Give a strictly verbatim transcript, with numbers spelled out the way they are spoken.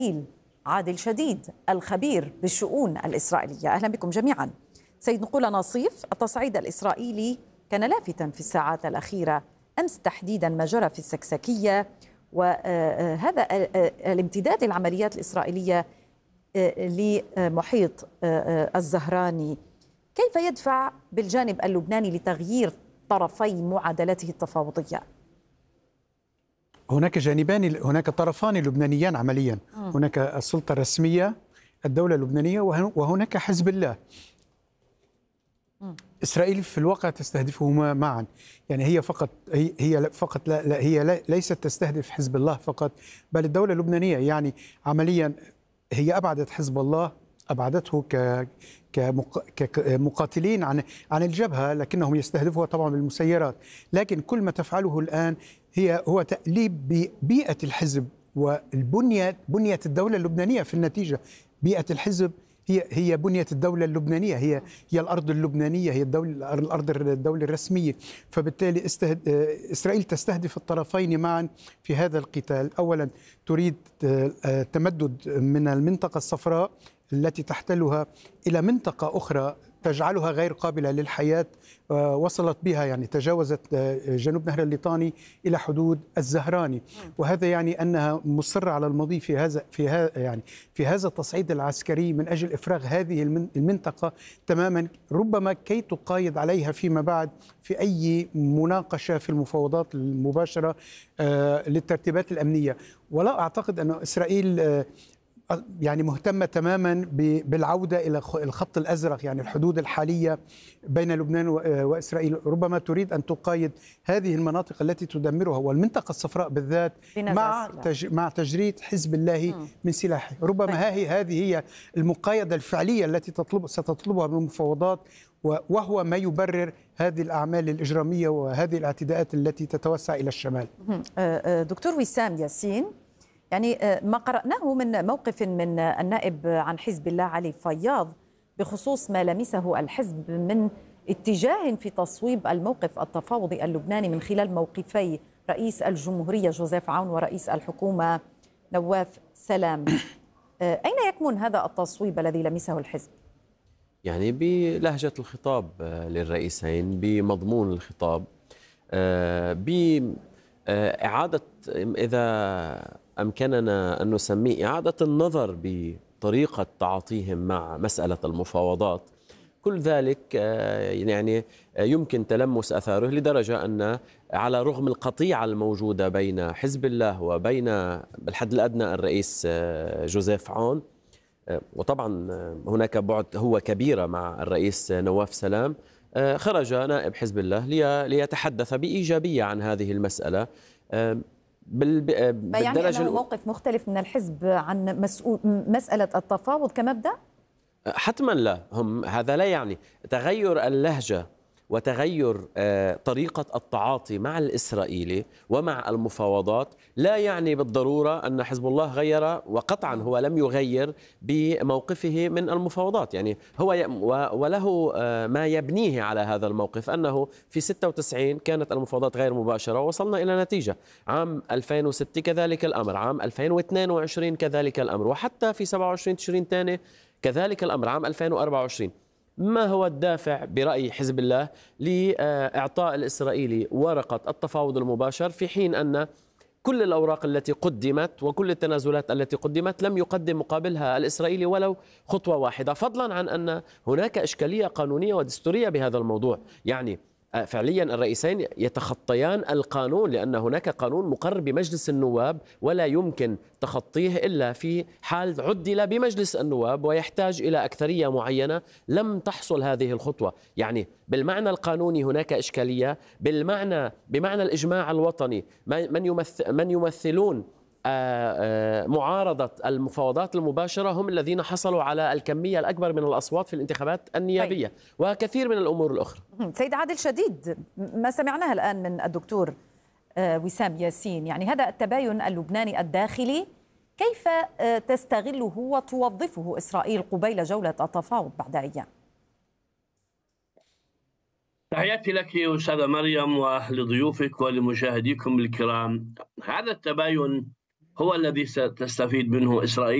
عادل شديد الخبير بالشؤون الإسرائيلية. أهلا بكم جميعا. سيد نقول ناصيف، التصعيد الإسرائيلي كان لافتا في الساعات الأخيرة، أمس تحديدا ما جرى في السكسكية، وهذا الامتداد للعمليات الإسرائيلية لمحيط الزهراني كيف يدفع بالجانب اللبناني لتغيير طرفي معادلته التفاوضية؟ هناك جانبان، هناك طرفان لبنانيان عمليا. هناك السلطة الرسمية الدولة اللبنانية، وهناك حزب الله. إسرائيل في الواقع تستهدفهما معا، يعني هي فقط هي, هي فقط لا, لا هي ليست تستهدف حزب الله فقط، بل الدولة اللبنانية. يعني عمليا هي أبعدت حزب الله، أبعدته ك كمقاتلين عن عن الجبهة، لكنهم يستهدفوها طبعا بالمسيرات. لكن كل ما تفعله الآن هي هو تأليب ببيئة الحزب والبنية، بنية الدولة اللبنانية. في النتيجة بيئة الحزب هي هي بنية الدولة اللبنانية، هي هي الأرض اللبنانية، هي الدولة الأرض الدولة الرسمية. فبالتالي استهد... إسرائيل تستهدف الطرفين معا في هذا القتال. أولا تريد تمدد من المنطقة الصفراء التي تحتلها إلى منطقة أخرى تجعلها غير قابلة للحياة، وصلت بها يعني تجاوزت جنوب نهر الليطاني إلى حدود الزهراني. وهذا يعني أنها مصرة على المضي في هذا في هذا يعني في هذا التصعيد العسكري من أجل إفراغ هذه المنطقة تماما، ربما كي تقايض عليها فيما بعد في أي مناقشة في المفاوضات المباشرة للترتيبات الأمنية. ولا أعتقد أن إسرائيل يعني مهتمة تماما بالعودة إلى الخط الأزرق، يعني الحدود الحالية بين لبنان وإسرائيل. ربما تريد أن تقايد هذه المناطق التي تدمرها، والمنطقة الصفراء بالذات مع تج... مع تجريد حزب الله م. من سلاحه. ربما هذه هذه هي المقايضة الفعلية التي تطلب ستطلبها من المفاوضات، وهو ما يبرر هذه الأعمال الإجرامية وهذه الاعتداءات التي تتوسع إلى الشمال. دكتور وسام ياسين، يعني ما قرأناه من موقف من النائب عن حزب الله علي فياض بخصوص ما لمسه الحزب من اتجاه في تصويب الموقف التفاوضي اللبناني من خلال موقفي رئيس الجمهورية جوزيف عون ورئيس الحكومة نواف سلام، أين يكمن هذا التصويب الذي لمسه الحزب؟ يعني بلهجة الخطاب للرئيسين، بمضمون الخطاب، بإعادة إذا أمكننا أن نسميه إعادة النظر بطريقة تعاطيهم مع مسألة المفاوضات. كل ذلك يعني يمكن تلمس أثاره، لدرجة أن على رغم القطيعة الموجودة بين حزب الله وبين بالحد الأدنى الرئيس جوزيف عون، وطبعا هناك بعد هو كبيرة مع الرئيس نواف سلام، خرج نائب حزب الله ليتحدث بإيجابية عن هذه المسألة. بالدرجة يعني أنه موقف مختلف من الحزب عن مسؤول مسألة التفاوض كمبدأ؟ حتما لا، هم هذا لا يعني تغير اللهجة وتغير طريقة التعاطي مع الإسرائيلي ومع المفاوضات لا يعني بالضرورة أن حزب الله غير، وقطعا هو لم يغير بموقفه من المفاوضات. يعني هو وله ما يبنيه على هذا الموقف، أنه في ستة وتسعين كانت المفاوضات غير مباشرة ووصلنا إلى نتيجة، عام ألفين وستة كذلك الأمر، عام ألفين واثنين وعشرين كذلك الأمر، وحتى في سبعة وعشرين تشرين ثاني كذلك الأمر، عام ألفين وأربعة وعشرين. ما هو الدافع برأي حزب الله لإعطاء الإسرائيلي ورقة التفاوض المباشر، في حين أن كل الأوراق التي قدمت وكل التنازلات التي قدمت لم يقدم مقابلها الإسرائيلي ولو خطوة واحدة، فضلا عن أن هناك إشكالية قانونية ودستورية بهذا الموضوع. يعني فعليا الرئيسين يتخطيان القانون، لأن هناك قانون مقرر بمجلس النواب ولا يمكن تخطيه إلا في حال عدل بمجلس النواب، ويحتاج إلى أكثرية معينة لم تحصل هذه الخطوة. يعني بالمعنى القانوني هناك إشكالية، بالمعنى بمعنى الإجماع الوطني من يمثل من يمثلون معارضة المفاوضات المباشرة هم الذين حصلوا على الكمية الأكبر من الأصوات في الانتخابات النيابية. طيب. وكثير من الأمور الأخرى. سيد عادل شديد، ما سمعناه الآن من الدكتور وسام ياسين، يعني هذا التباين اللبناني الداخلي كيف تستغله وتوظفه إسرائيل قبيل جولة التفاوض بعد أيام؟ تحياتي لك أستاذة مريم ولضيوفك ولمشاهديكم الكرام. هذا التباين هو الذي ستستفيد منه إسرائيل.